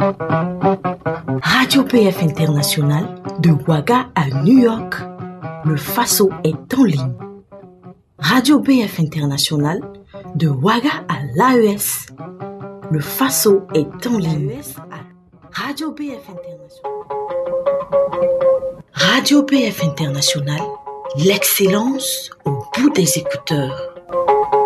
Radio PF International, de Ouaga à New York, le Faso est en ligne. Radio PF International, de Ouaga à l'AES, le Faso est en ligne. Radio PF International. Radio PF International, l'excellence au bout des écouteurs.